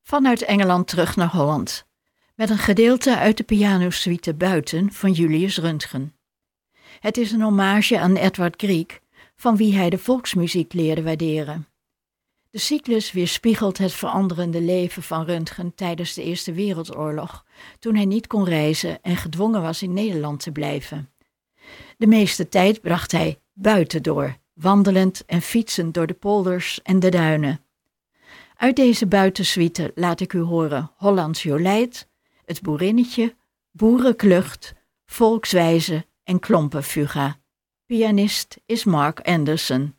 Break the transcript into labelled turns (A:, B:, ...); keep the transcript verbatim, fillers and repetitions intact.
A: Vanuit Engeland terug naar Holland, met een gedeelte uit de pianosuite Buiten van Julius Röntgen. Het is een hommage aan Edward Grieg, van wie hij de volksmuziek leerde waarderen. De cyclus weerspiegelt het veranderende leven van Röntgen tijdens de Eerste Wereldoorlog, toen hij niet kon reizen en gedwongen was in Nederland te blijven. De meeste tijd bracht hij buiten door, wandelend en fietsend door de polders en de duinen. Uit deze buitensuite laat ik u horen Hollands Jolijt, het Boerinnetje, Boerenklucht, Volkswijze en Klompenfuga. Pianist is Mark Anderson.